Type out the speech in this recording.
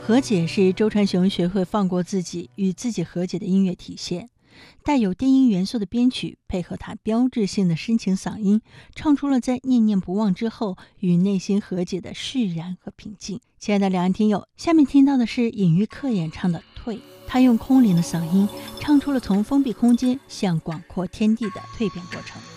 和解是周传雄学会放过自己，与自己和解的音乐体现。带有电音元素的编曲，配合他标志性的深情嗓音，唱出了在念念不忘之后与内心和解的释然和平静。亲爱的两岸听友，下面听到的是尹玉克演唱的《退》，他用空灵的嗓音唱出了从封闭空间向广阔天地的蜕变过程。